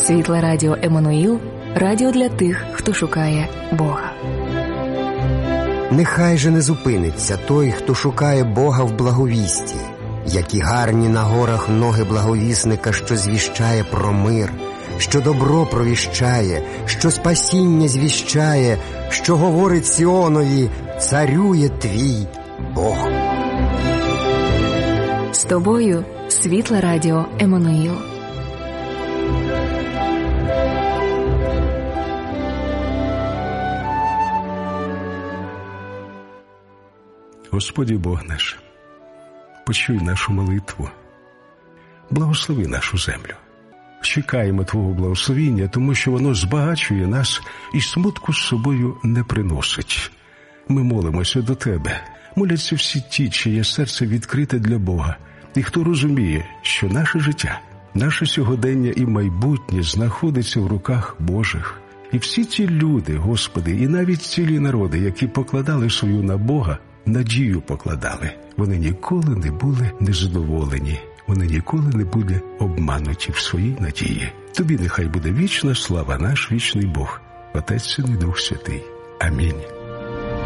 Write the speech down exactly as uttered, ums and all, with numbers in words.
Світле Радіо Еммануїл – радіо для тих, хто шукає Бога. Нехай же не зупиниться той, хто шукає Бога в благовісті, які гарні на горах ноги благовісника, що звіщає про мир, що добро провіщає, що спасіння звіщає, що говорить Сіонові: царює твій Бог. З тобою Світле Радіо Еммануїл. Господи Бог наш, почуй нашу молитву, благослови нашу землю. Чекаємо Твого благословіння, тому що воно збагачує нас і смутку з собою не приносить. Ми молимося до Тебе. Моляться всі ті, чиє серце відкрите для Бога, і хто розуміє, що наше життя, наше сьогодення і майбутнє знаходиться в руках Божих. І всі ті люди, Господи, і навіть цілі народи, які покладали свою на Бога, надію покладали, вони ніколи не були незадоволені, вони ніколи не були обмануті в своїй надії. Тобі нехай буде вічна слава, наш вічний Бог, Отець, Син і Дух Святий. Амінь.